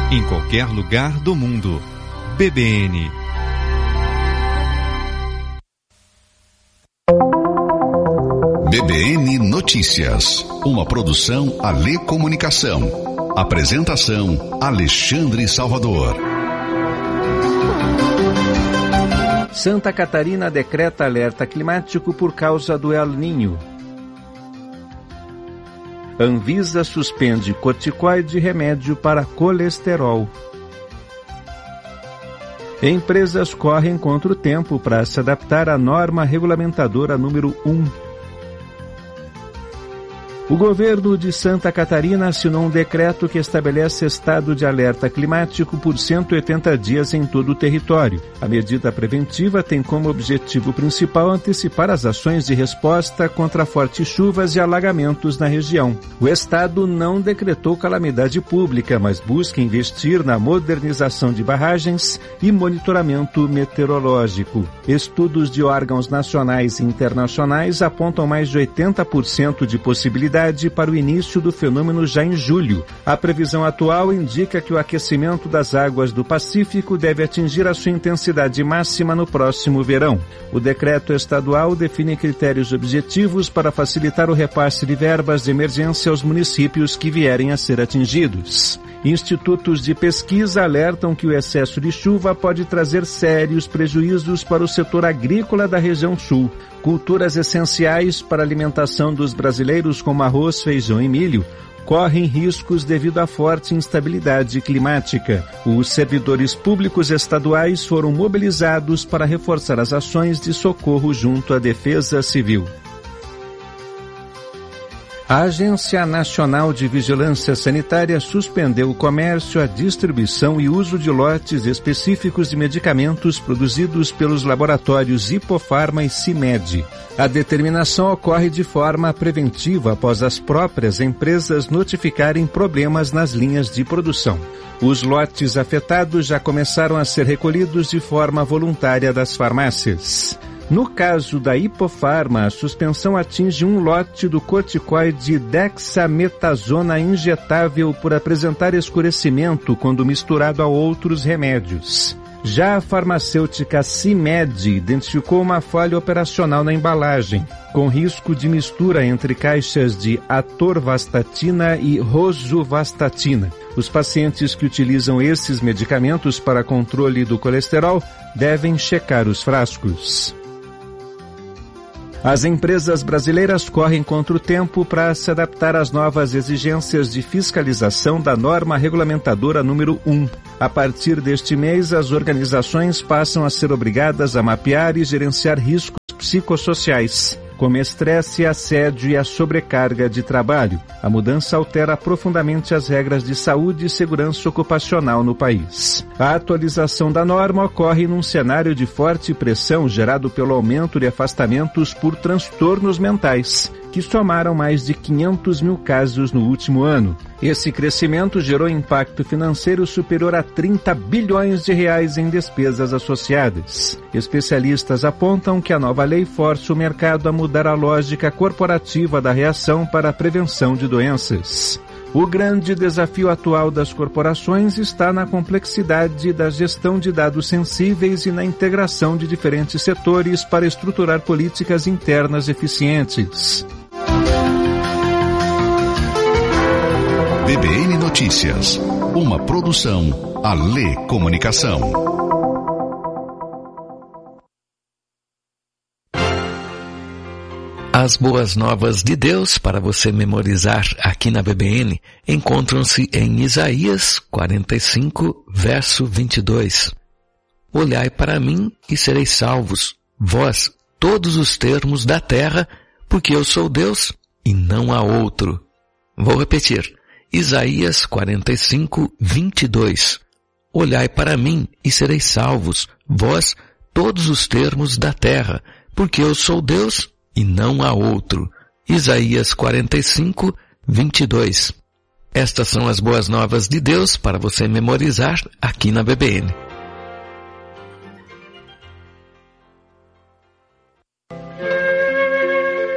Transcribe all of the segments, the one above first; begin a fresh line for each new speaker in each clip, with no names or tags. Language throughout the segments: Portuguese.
em qualquer lugar do mundo. BBN.
BBN Notícias, uma produção Alê Comunicação. Apresentação Alexandre Salvador.
Santa Catarina decreta alerta climático por causa do El Niño. Anvisa suspende corticoide remédio para colesterol. Empresas correm contra o tempo para se adaptar à norma regulamentadora número 1. O governo de Santa Catarina assinou um decreto que estabelece estado de alerta climático por 180 dias em todo o território. A medida preventiva tem como objetivo principal antecipar as ações de resposta contra fortes chuvas e alagamentos na região. O estado não decretou calamidade pública, mas busca investir na modernização de barragens e monitoramento meteorológico. Estudos de órgãos nacionais e internacionais apontam mais de 80% de possibilidade para o início do fenômeno já em julho. A previsão atual indica que o aquecimento das águas do Pacífico deve atingir a sua intensidade máxima no próximo verão. O decreto estadual define critérios objetivos para facilitar o repasse de verbas de emergência aos municípios que vierem a ser atingidos. Institutos de pesquisa alertam que o excesso de chuva pode trazer sérios prejuízos para o setor agrícola da região sul. Culturas essenciais para a alimentação dos brasileiros, como arroz, feijão e milho, correm riscos devido à forte instabilidade climática. Os servidores públicos estaduais foram mobilizados para reforçar as ações de socorro junto à Defesa Civil. A Agência Nacional de Vigilância Sanitária suspendeu o comércio, a distribuição e uso de lotes específicos de medicamentos produzidos pelos laboratórios Hipofarma e CIMED. A determinação ocorre de forma preventiva após as próprias empresas notificarem problemas nas linhas de produção. Os lotes afetados já começaram a ser recolhidos de forma voluntária das farmácias. No caso da Hipofarma, a suspensão atinge um lote do corticoide dexametasona injetável por apresentar escurecimento quando misturado a outros remédios. Já a farmacêutica CIMED identificou uma falha operacional na embalagem, com risco de mistura entre caixas de atorvastatina e rosuvastatina. Os pacientes que utilizam esses medicamentos para controle do colesterol devem checar os frascos. As empresas brasileiras correm contra o tempo para se adaptar às novas exigências de fiscalização da norma regulamentadora número 1. A partir deste mês, as organizações passam a ser obrigadas a mapear e gerenciar riscos psicossociais, como estresse, assédio e a sobrecarga de trabalho. A mudança altera profundamente as regras de saúde e segurança ocupacional no país. A atualização da norma ocorre num cenário de forte pressão gerado pelo aumento de afastamentos por transtornos mentais, que somaram mais de 500 mil casos no último ano. Esse crescimento gerou impacto financeiro superior a 30 bilhões de reais em despesas associadas. Especialistas apontam que a nova lei força o mercado a mudar a lógica corporativa da reação para a prevenção de doenças. O grande desafio atual das corporações está na complexidade da gestão de dados sensíveis e na integração de diferentes setores para estruturar políticas internas eficientes.
BBN Notícias, uma produção Alê Comunicação.
As boas novas de Deus para você memorizar aqui na BBN encontram-se em Isaías 45, verso 22. Olhai para mim e sereis salvos, vós, todos os termos da terra, porque eu sou Deus e não há outro. Vou repetir. Isaías 45, 22. Olhai para mim e sereis salvos, vós, todos os termos da terra, porque eu sou Deus e não há outro. Isaías 45, 22. Estas são as boas novas de Deus para você memorizar aqui na BBN.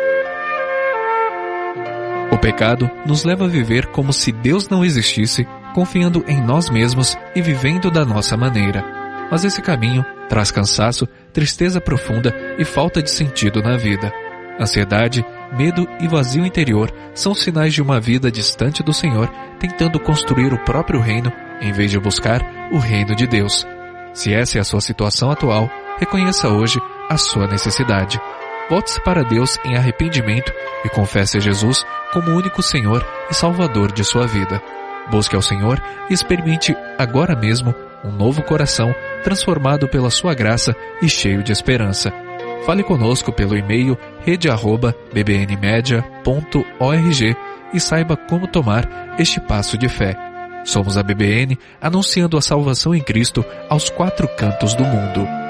O pecado nos leva a viver como se Deus não existisse confiando em nós mesmos e vivendo da nossa maneira. Mas esse caminho traz cansaço, tristeza profunda e falta de sentido na vida. Ansiedade, medo e vazio interior são sinais de uma vida distante do Senhor, tentando construir o próprio reino em vez de buscar o reino de Deus. Se essa é a sua situação atual, reconheça hoje a sua necessidade. Volte-se para Deus em arrependimento e confesse a Jesus como o único Senhor e Salvador de sua vida. Busque ao Senhor e experimente agora mesmo um novo coração transformado pela sua graça e cheio de esperança. Fale conosco pelo e-mail rede@bbnmedia.org e saiba como tomar este passo de fé. Somos a BBN, anunciando a salvação em Cristo aos 4 cantos do mundo.